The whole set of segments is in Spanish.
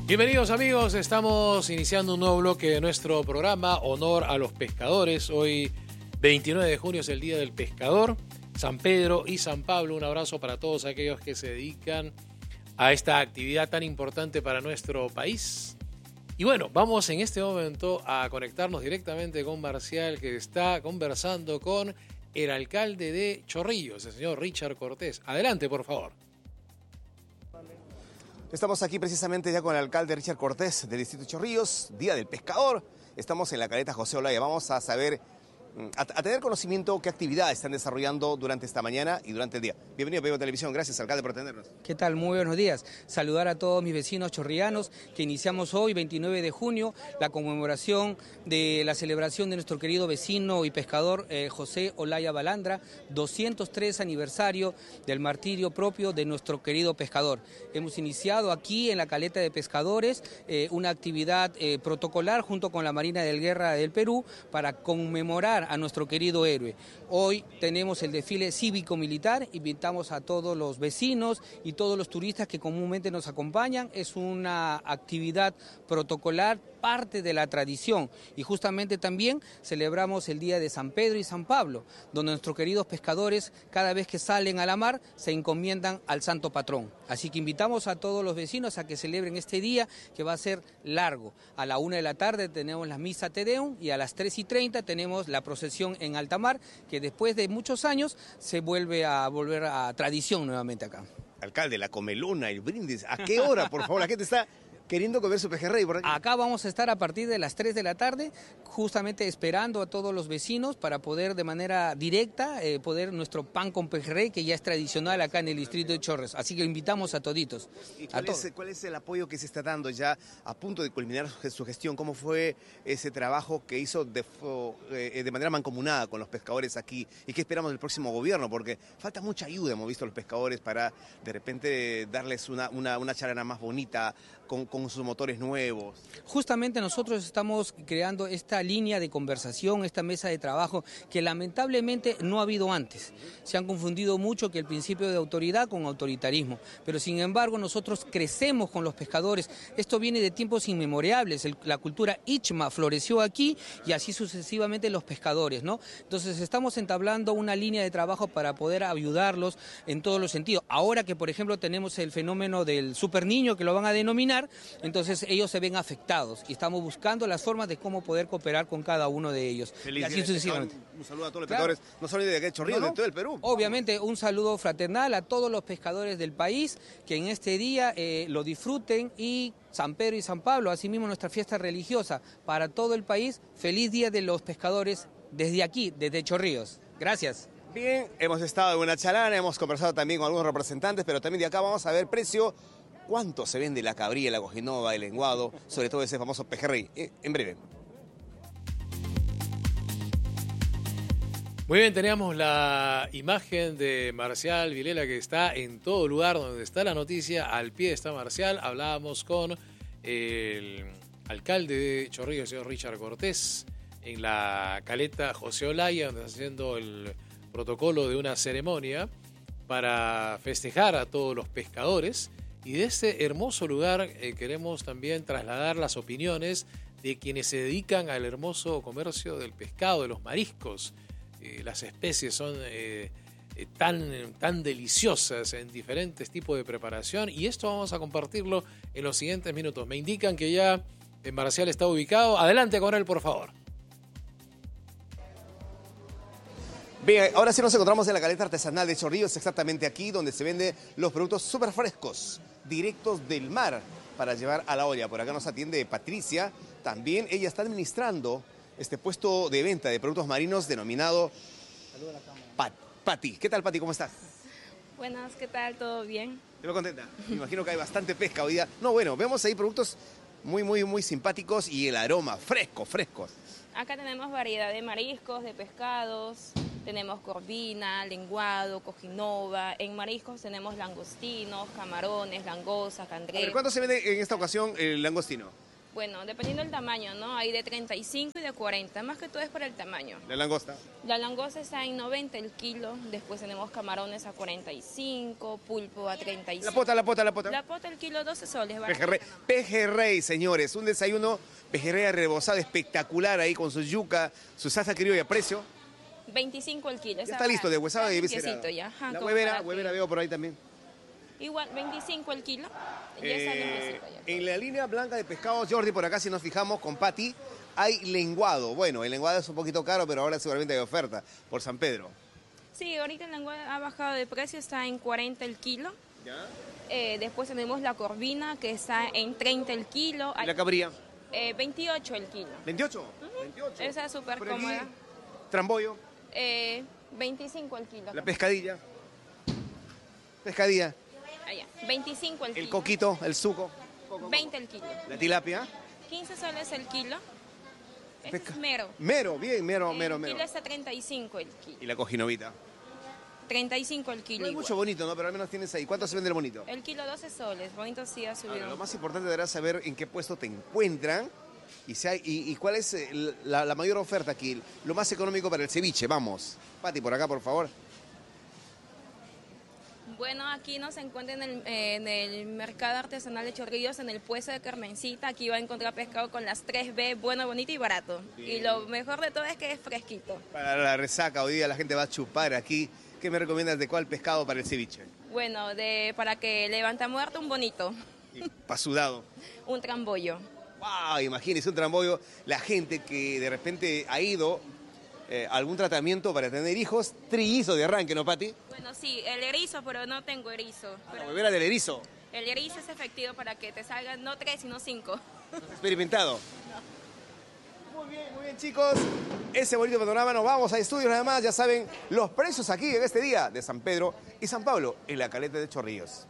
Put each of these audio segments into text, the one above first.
Bienvenidos amigos, estamos iniciando un nuevo bloque de nuestro programa Honor a los Pescadores. Hoy 29 de junio es el Día del Pescador, San Pedro y San Pablo. Un abrazo para todos aquellos que se dedican a esta actividad tan importante para nuestro país. Y bueno, vamos en este momento a conectarnos directamente con Marcial, que está conversando con el alcalde de Chorrillos, el señor Richard Cortés. Adelante, por favor. Estamos aquí precisamente ya con el alcalde Richard Cortés del distrito de Chorrillos, Día del Pescador. Estamos en la caleta José Olaya. Vamos a saber, a tener conocimiento qué actividades están desarrollando durante esta mañana y durante el día. Bienvenido a Pego Televisión. Gracias, alcalde, por atendernos. ¿Qué tal? Muy buenos días. Saludar a todos mis vecinos chorrillanos que iniciamos hoy, 29 de junio, la conmemoración de la celebración de nuestro querido vecino y pescador José Olaya Balandra, 203 aniversario del martirio propio de nuestro querido pescador. Hemos iniciado aquí en la caleta de pescadores una actividad protocolar junto con la Marina de Guerra del Perú para conmemorar a nuestro querido héroe. Hoy tenemos el desfile cívico-militar, invitamos a todos los vecinos y todos los turistas que comúnmente nos acompañan. Es una actividad protocolar, parte de la tradición, y justamente también celebramos el Día de San Pedro y San Pablo, donde nuestros queridos pescadores cada vez que salen a la mar se encomiendan al santo patrón. Así que invitamos a todos los vecinos a que celebren este día, que va a ser largo. A la 1 de la tarde tenemos la misa Te Deum y a las 3:30 tenemos la procesión en alta mar, que después de muchos años se vuelve a tradición nuevamente acá. Alcalde, la comelona, el brindis, ¿a qué hora, por favor? La gente está queriendo comer su pejerrey por aquí. Acá vamos a estar a partir de las 3 de la tarde, justamente esperando a todos los vecinos para poder de manera directa poder nuestro pan con pejerrey, que ya es tradicional acá en el distrito de Chorrillos. Así que invitamos a toditos. ¿Y cuál es el apoyo que se está dando ya a punto de culminar su gestión? ¿Cómo fue ese trabajo que hizo de manera mancomunada con los pescadores aquí? ¿Y qué esperamos del próximo gobierno? Porque falta mucha ayuda, hemos visto a los pescadores, para de repente darles una charana más bonita, con sus motores nuevos. Justamente nosotros estamos creando esta línea de conversación, esta mesa de trabajo que lamentablemente no ha habido antes. Se han confundido mucho que el principio de autoridad con autoritarismo, pero sin embargo nosotros crecemos con los pescadores. Esto viene de tiempos inmemorables, la cultura Ichma floreció aquí y así sucesivamente los pescadores, ¿no? Entonces estamos entablando una línea de trabajo para poder ayudarlos en todos los sentidos. Ahora que por ejemplo tenemos el fenómeno del super niño, que lo van a denominar, entonces ellos se ven afectados y estamos buscando las formas de cómo poder cooperar con cada uno de ellos. Feliz así sucesivamente. Un saludo a todos los pescadores, no solo de aquí de Chorrillos, de todo el Perú. Obviamente un saludo fraternal a todos los pescadores del país, que en este día lo disfruten, y San Pedro y San Pablo, asimismo nuestra fiesta religiosa para todo el país. Feliz Día de los Pescadores desde aquí, desde Chorrillos. Gracias. Bien, hemos estado en una charana, hemos conversado también con algunos representantes, pero también de acá vamos a ver precio. ¿Cuánto se vende la cabrilla, la cojinova, el lenguado, sobre todo ese famoso pejerrey? En breve. Muy bien, teníamos la imagen de Marcial Vilela, que está en todo lugar donde está la noticia. Al pie está Marcial. Hablábamos con el alcalde de Chorrillos, el señor Richard Cortés, en la caleta José Olaya, donde está haciendo el protocolo de una ceremonia para festejar a todos los pescadores. Y de este hermoso lugar queremos también trasladar las opiniones de quienes se dedican al hermoso comercio del pescado, de los mariscos. Las especies son tan deliciosas en diferentes tipos de preparación, y esto vamos a compartirlo en los siguientes minutos. Me indican que ya Marcial está ubicado. Adelante con él, por favor. Bien, ahora sí nos encontramos en la caleta artesanal de Chorrillos, exactamente aquí donde se venden los productos súper frescos, directos del mar, para llevar a la olla. Por acá nos atiende Patricia, también ella está administrando este puesto de venta de productos marinos denominado Pati. ¿Qué tal, Pati? ¿Cómo estás? Buenas, ¿qué tal? ¿Todo bien? ¿Te veo contenta? Me imagino que hay bastante pesca hoy día. No, bueno, vemos ahí productos muy simpáticos y el aroma frescos. Acá tenemos variedad de mariscos, de pescados, tenemos corvina, lenguado, cojinova. En mariscos tenemos langostinos, camarones, langosas, cangrejos. ¿Cuánto se vende en esta ocasión el langostino? Bueno, dependiendo del tamaño, ¿no? Hay de 35 y de 40, más que todo es por el tamaño. ¿La langosta? La langosta está en 90 el kilo, después tenemos camarones a 45, pulpo a 35. La pota. La pota el kilo 12 soles. Pejerrey, señores, un desayuno pejerrey rebozado espectacular ahí con su yuca, su salsa criolla, precio. 25 el kilo. Ya está listo, deshuesado y limpiecito ya. Ajá, la como huevera para que- veo por ahí también. Igual, 25 el kilo. Ya está limpiecito ya. En la línea blanca de pescados, Jordi, por acá si nos fijamos con Pati, hay lenguado. Bueno, el lenguado es un poquito caro, pero ahora seguramente hay oferta por San Pedro. Sí, ahorita el lenguado ha bajado de precio, está en 40 el kilo. ¿Ya? Después tenemos la corvina, que está en 30 el kilo. ¿Y la cabría? 28 el kilo. ¿28? 28. Esa es súper Por aquí, cómoda. Trambollo, 25 el kilo. la pescadilla. Pescadilla, Allá, 25 el kilo. el coquito, el suco, 20 el kilo. la tilapia. 15 soles el kilo. Este Pesca- es mero. Mero, bien, mero. El kilo está 35 el kilo. Y la cojinovita. 35 el kilo. No hay igual. mucho bonito, ¿no? Pero al menos tienes ahí. ¿Cuánto se vende el bonito? El kilo 12 soles. Bonito sí ha subido. Ahora, lo un más poco. importante era saber en qué puesto te encuentran y cuál es la mayor oferta aquí, lo más económico para el ceviche. Vamos. Pati, por acá, por favor. Bueno, aquí nos encuentra en el mercado artesanal de Chorrillos, en el puesto de Carmencita. Aquí va a encontrar pescado con las 3B, bueno, bonito y barato. Y lo mejor de todo es que es fresquito. Para la resaca, hoy día la gente va a chupar aquí. ¿Qué me recomiendas de cuál pescado para el ceviche? Bueno, para que levanta muerto, un bonito, Y pasudado. un trambollo. ¡Wow! Imagínese un trambollo. La gente que de repente ha ido a algún tratamiento para tener hijos, trillizo de arranque, ¿no, Pati? Bueno, sí, el erizo, pero no tengo erizo. La Pero huevera del erizo. el erizo es efectivo para que te salgan no 3, sino 5. ¿Has experimentado? Muy bien, chicos. Ese bonito panorama, nos vamos a estudios nada más. Ya saben, los precios aquí en este día de San Pedro y San Pablo, en la Caleta de Chorrillos.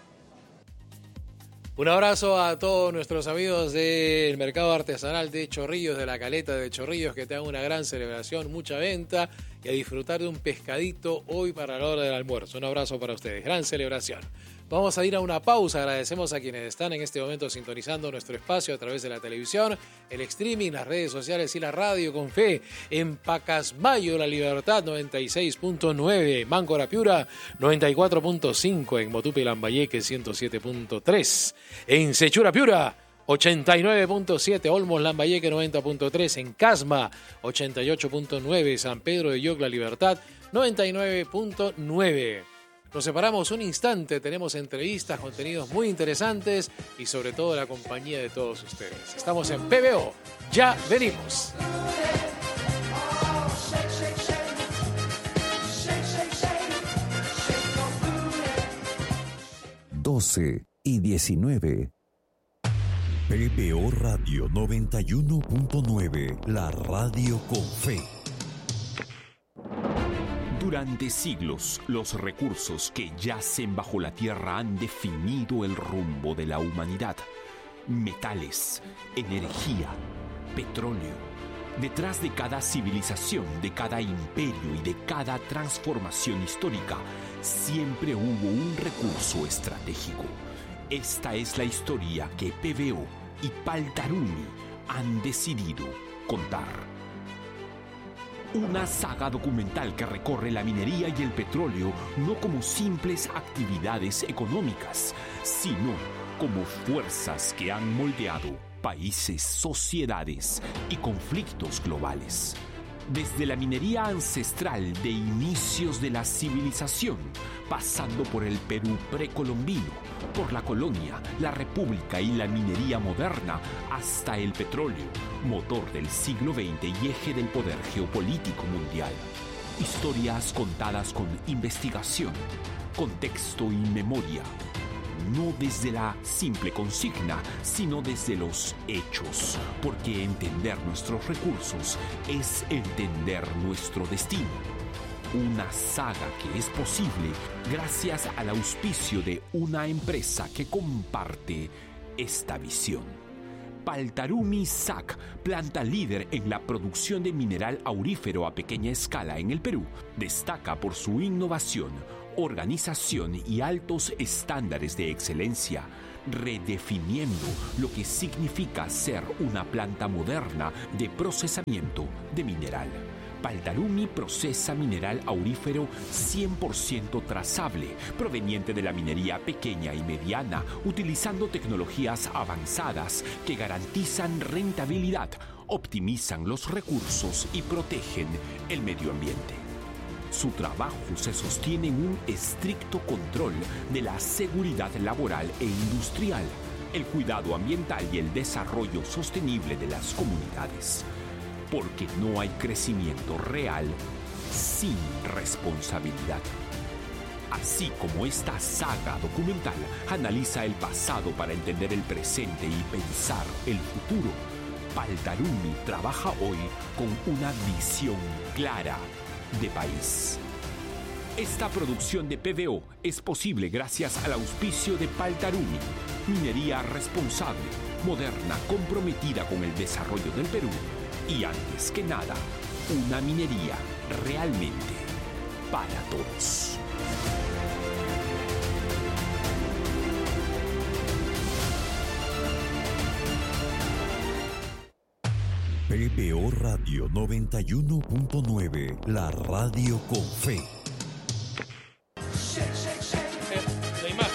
Un abrazo a todos nuestros amigos del mercado artesanal de Chorrillos, de la Caleta de Chorrillos, que tengan una gran celebración, mucha venta y a disfrutar de un pescadito hoy para la hora del almuerzo. Un abrazo para ustedes, gran celebración. Vamos a ir a una pausa, agradecemos a quienes están en este momento sintonizando nuestro espacio a través de la televisión, el streaming, las redes sociales y la radio con fe. En Pacasmayo, La Libertad 96.9, Máncora Piura 94.5, en Motupe Lambayeque 107.3, en Sechura Piura 89.7, Olmos Lambayeque 90.3, en Casma 88.9, San Pedro de Yoc La Libertad 99.9. Nos separamos un instante, tenemos entrevistas, contenidos muy interesantes y sobre todo la compañía de todos ustedes. Estamos en PBO, ya venimos. 12:19. PBO Radio 91.9, la radio con fe. Durante siglos, los recursos que yacen bajo la tierra han definido el rumbo de la humanidad. Metales, energía, petróleo. Detrás de cada civilización, de cada imperio y de cada transformación histórica, siempre hubo un recurso estratégico. Esta es la historia que PBO y Paltarumi han decidido contar. Una saga documental que recorre la minería y el petróleo no como simples actividades económicas, sino como fuerzas que han moldeado países, sociedades y conflictos globales. Desde la minería ancestral de inicios de la civilización, pasando por el Perú precolombino, por la colonia, la república y la minería moderna, hasta el petróleo, motor del siglo XX y eje del poder geopolítico mundial. Historias contadas con investigación, contexto y memoria. No desde la simple consigna, sino desde los hechos, porque entender nuestros recursos es entender nuestro destino. Una saga que es posible gracias al auspicio de una empresa que comparte esta visión. Paltarumi SAC, planta líder en la producción de mineral aurífero a pequeña escala en el Perú, destaca por su innovación, organización y altos estándares de excelencia, redefiniendo lo que significa ser una planta moderna de procesamiento de mineral. Paltarumi procesa mineral aurífero 100% trazable, proveniente de la minería pequeña y mediana, utilizando tecnologías avanzadas que garantizan rentabilidad, optimizan los recursos y protegen el medio ambiente. Su trabajo se sostiene en un estricto control de la seguridad laboral e industrial, el cuidado ambiental y el desarrollo sostenible de las comunidades. Porque no hay crecimiento real sin responsabilidad. Así como esta saga documental analiza el pasado para entender el presente y pensar el futuro, Paltarumi trabaja hoy con una visión clara de país. Esta producción de PBO es posible gracias al auspicio de Paltarumi, minería responsable, moderna, comprometida con el desarrollo del Perú. Y antes que nada, una minería realmente para todos. PBO Radio 91.9, la radio con fe. La imagen,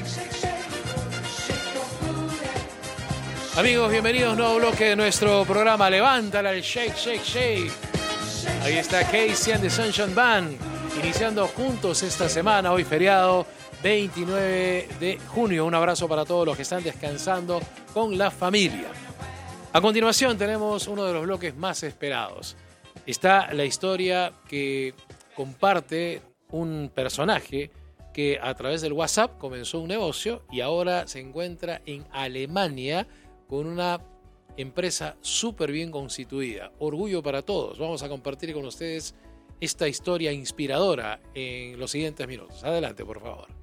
¿no? Amigos, bienvenidos a un nuevo bloque de nuestro programa. Levántala el Shake, Shake, Shake. Ahí está Casey and the Sunshine Band, iniciando juntos esta semana, hoy feriado, 29 de junio. Un abrazo para todos los que están descansando con la familia. A continuación tenemos uno de los bloques más esperados. Está la historia que comparte un personaje que a través del WhatsApp comenzó un negocio y ahora se encuentra en Alemania con una empresa súper bien constituida. Orgullo para todos. Vamos a compartir con ustedes esta historia inspiradora en los siguientes minutos. Adelante, por favor.